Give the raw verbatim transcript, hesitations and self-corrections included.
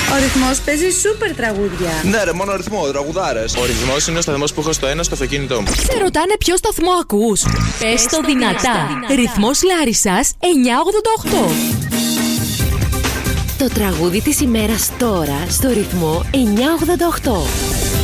Ο ρυθμός παίζει σούπερ τραγούδια. Ναι, ρε, μόνο ρυθμό, τραγουδάρες. Ο ρυθμός είναι ο σταθμός που έχω στο ένα στο αυτοκίνητό μου. Σε ρωτάνε ποιο σταθμό ακούς. Πες το δυνατά. Ρυθμός Λάρισσας εννιακόσια ογδόντα οκτώ. Το τραγούδι της ημέρας τώρα στο ρυθμό εννιακόσια ογδόντα οκτώ.